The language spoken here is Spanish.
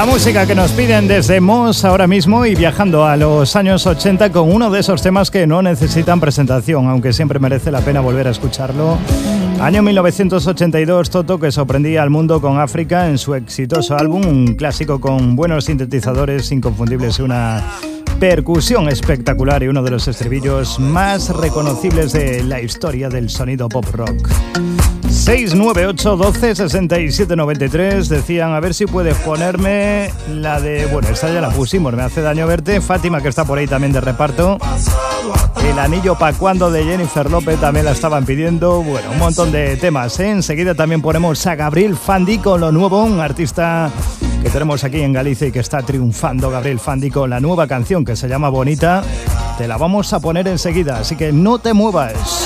La música que nos piden desde Mos ahora mismo y viajando a los años 80 con uno de esos temas que no necesitan presentación, aunque siempre merece la pena volver a escucharlo. Año 1982, Toto, que sorprendía al mundo con África en su exitoso álbum, un clásico con buenos sintetizadores inconfundibles y una percusión espectacular y uno de los estribillos más reconocibles de la historia del sonido pop rock. 698 12 67 93 decían a ver si puedes ponerme la de... Bueno, esta ya la pusimos, Me hace daño verte. Fátima, que está por ahí también de reparto. El anillo pa' cuando de Jennifer López también la estaban pidiendo. Bueno, un montón de temas, ¿eh? Enseguida también ponemos a Gabriel Fandi con lo nuevo, un artista que tenemos aquí en Galicia y que está triunfando. Gabriel Fandi con la nueva canción que se llama Bonita. Te la vamos a poner enseguida, así que no te muevas.